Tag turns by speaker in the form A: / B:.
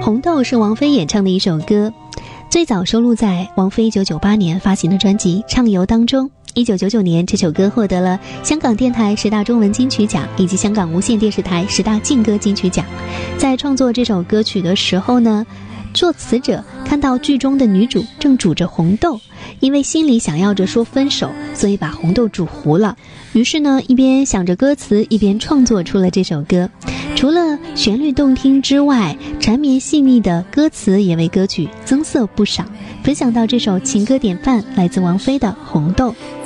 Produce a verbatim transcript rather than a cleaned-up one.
A: 红豆是王菲演唱的一首歌，最早收录在王菲一九九八年发行的专辑《畅游》当中。一九九九年，这首歌获得了香港电台十大中文金曲奖以及香港无线电视台十大劲歌金曲奖。在创作这首歌曲的时候呢，作词者看到剧中的女主正煮着红豆，因为心里想要着说分手，所以把红豆煮糊了。于是呢，一边想着歌词，一边创作出了这首歌。除了旋律动听之外，缠绵细腻的歌词也为歌曲增色不少。分享到这首情歌典范，来自王菲的《红豆》。